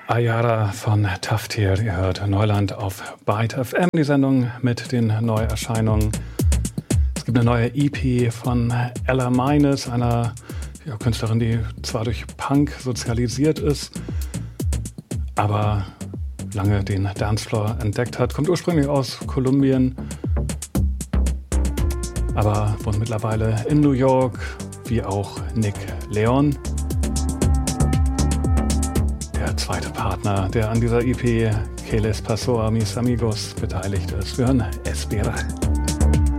Ayara von Taftir, ihr hört Neuland auf Byte FM, die Sendung mit den Neuerscheinungen. Es gibt eine neue EP von Ella Meines, einer Künstlerin, die zwar durch Punk sozialisiert ist, aber lange den Dancefloor entdeckt hat, kommt ursprünglich aus Kolumbien, aber wohnt mittlerweile in New York, wie auch Nick Leon. Der zweite Partner, der an dieser EP, Que les pasó a mis amigos, beteiligt ist. Wir hören Espera.